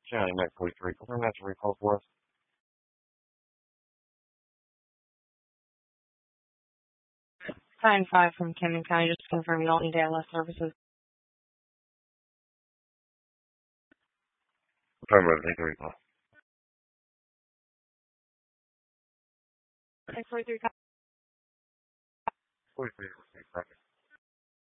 County Met 43. Confirm that's a recall for us. Sign 5 from Camden County, just confirm you don't need ALS services. Affirmative, take the recall. 643. 43, 6 seconds.